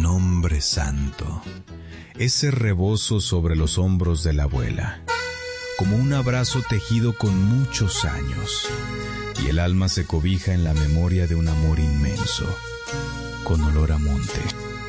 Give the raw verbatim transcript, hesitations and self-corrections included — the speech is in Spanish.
Nombre santo. Ese rebozo sobre los hombros de la abuela, como un abrazo tejido con muchos años, y el alma se cobija en la memoria de un amor inmenso, con olor a monte,